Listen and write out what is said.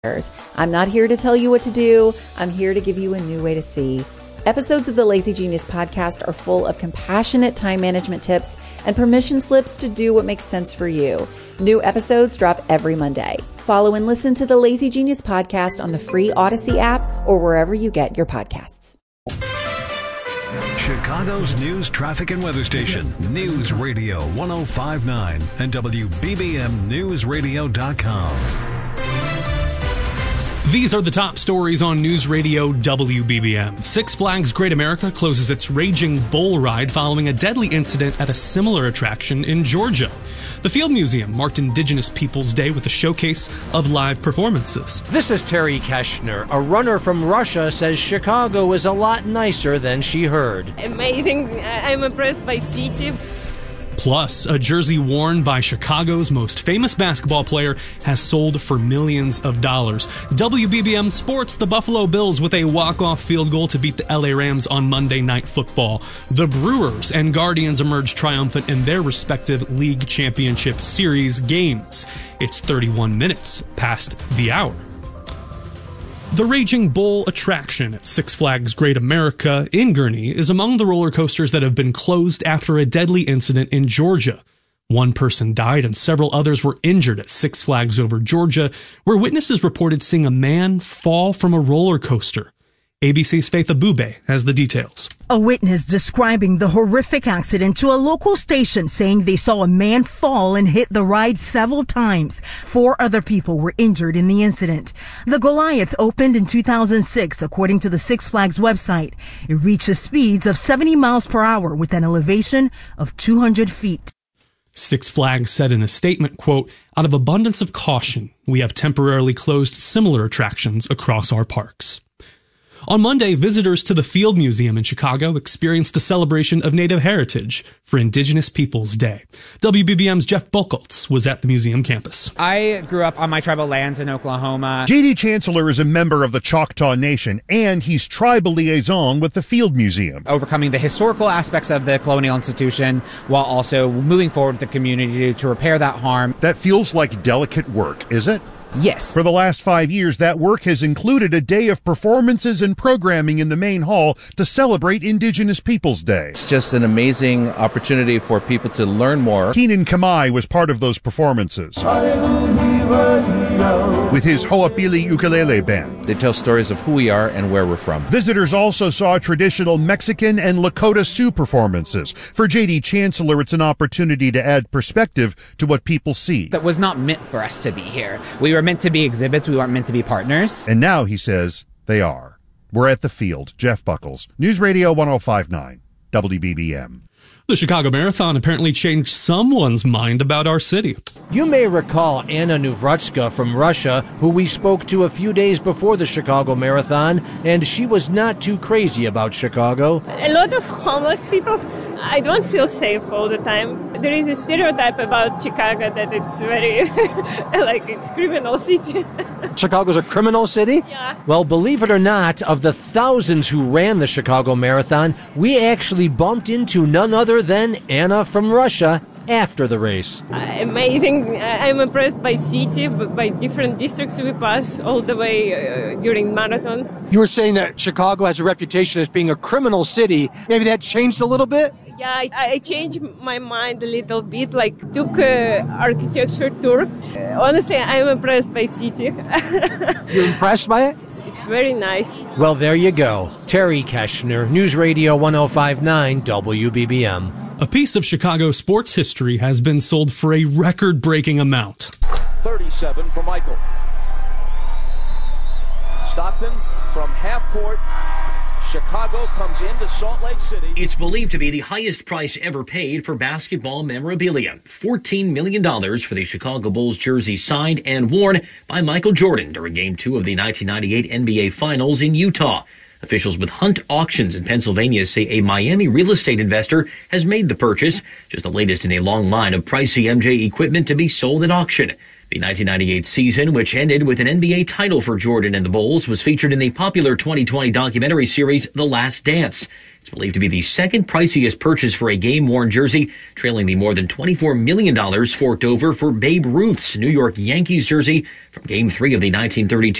I'm not here to tell you what to do. I'm here to give you a new way to see. Episodes of the Lazy Genius podcast are full of compassionate time management tips and permission slips to do what makes sense for you. New episodes drop every Monday. Follow and listen to the Lazy Genius podcast on the free Odyssey app or wherever you get your podcasts. Chicago's news, traffic, and weather station, News Radio 105.9 and WBBMNewsRadio.com. These are the top stories on News Radio WBBM. Six Flags Great America closes its Raging Bull ride following a deadly incident at a similar attraction in Georgia. The Field Museum marked Indigenous Peoples Day with a showcase of live performances. This is Terry Keshner. A runner from Russia says Chicago is a lot nicer than she heard. Amazing. I'm impressed by city. Plus, a jersey worn by Chicago's most famous basketball player has sold for millions of dollars. WBBM Sports, the Buffalo Bills with a walk-off field goal to beat the LA Rams on Monday Night Football. The Brewers and Guardians emerged triumphant in their respective league championship series games. It's 31 minutes past the hour. The Raging Bull attraction at Six Flags Great America in Gurnee is among the roller coasters that have been closed after a deadly incident in Georgia. One person died and several others were injured at Six Flags Over Georgia, where witnesses reported seeing a man fall from a roller coaster. ABC's Faith Abube has the details. A witness describing the horrific accident to a local station, saying they saw a man fall and hit the ride several times. 4 other people were injured in the incident. The Goliath opened in 2006, according to the Six Flags website. It reaches speeds of 70 miles per hour with an elevation of 200 feet. Six Flags said in a statement, quote, "Out of abundance of caution, we have temporarily closed similar attractions across our parks." On Monday, visitors to the Field Museum in Chicago experienced a celebration of Native heritage for Indigenous Peoples Day. WBBM's Jeff Buchholz was at the museum campus. I grew up on my tribal lands in Oklahoma. J.D. Chancellor is a member of the Choctaw Nation, and he's tribal liaison with the Field Museum. Overcoming the historical aspects of the colonial institution while also moving forward with the community to repair that harm. That feels like delicate work, is it? Yes. For the last 5 years, that work has included a day of performances and programming in the main hall to celebrate Indigenous Peoples Day. It's just an amazing opportunity for people to learn more. Keenan Kamai was part of those performances with his Ho'opili ukulele band. They tell stories of who we are and where we're from. Visitors also saw traditional Mexican and Lakota Sioux performances. For J.D. Chancellor, it's an opportunity to add perspective to what people see. That was not meant for us to be here. We were meant to be exhibits. We weren't meant to be partners. And now, he says, they are. We're at the Field. Jeff Buchholz, News Radio 105.9, WBBM. The Chicago Marathon apparently changed someone's mind about our city. You may recall Anna Nuvrutska from Russia, who we spoke to a few days before the Chicago Marathon, and she was not too crazy about Chicago. A lot of homeless people. I don't feel safe all the time. There is a stereotype about Chicago that it's very, like it's criminal city. Chicago's a criminal city? Yeah. Well, believe it or not, of the thousands who ran the Chicago Marathon, we actually bumped into none other than Anna from Russia after the race. Amazing. I'm impressed by city, by different districts we pass all the way during marathon. You were saying that Chicago has a reputation as being a criminal city. Maybe that changed a little bit? Yeah, I changed my mind a little bit, like took an architecture tour. Honestly, I'm impressed by city. You're impressed by it? It's very nice. Well, there you go. Terry Keshner, News Radio 105.9 WBBM. A piece of Chicago sports history has been sold for a record-breaking amount. 37 for Michael. Stockton from half court. Chicago comes into Salt Lake City. It's believed to be the highest price ever paid for basketball memorabilia. $14 million for the Chicago Bulls jersey signed and worn by Michael Jordan during Game 2 of the 1998 NBA Finals in Utah. Officials with Hunt Auctions in Pennsylvania say a Miami real estate investor has made the purchase, just the latest in a long line of pricey MJ equipment to be sold at auction. The 1998 season, which ended with an NBA title for Jordan and the Bulls, was featured in the popular 2020 documentary series The Last Dance. It's believed to be the second priciest purchase for a game-worn jersey, trailing the more than $24 million forked over for Babe Ruth's New York Yankees jersey from Game 3 of the 1932